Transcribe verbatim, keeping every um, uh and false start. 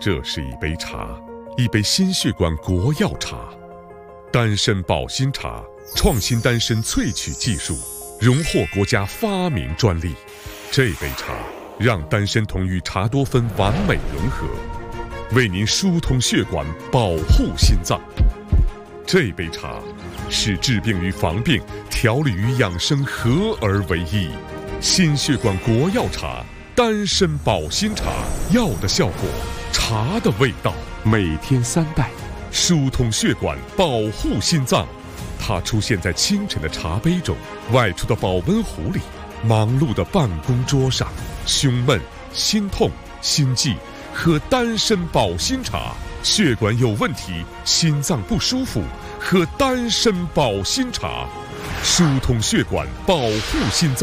这是一杯茶，一杯心血管国药茶。丹参保心茶创新丹参萃取技术，荣获国家发明专利。这杯茶让丹参酮与茶多酚完美融合，为您疏通血管，保护心脏。这杯茶是治病与防病、调理与养生合而为一。心血管国药茶，丹参保心茶，药的效果，茶的味道。每天三袋，疏通血管，保护心脏。它出现在清晨的茶杯中，外出的保温壶里，忙碌的办公桌上。胸闷、心痛、心悸，喝丹参保心茶；血管有问题，心脏不舒服，喝丹参保心茶，疏通血管，保护心脏。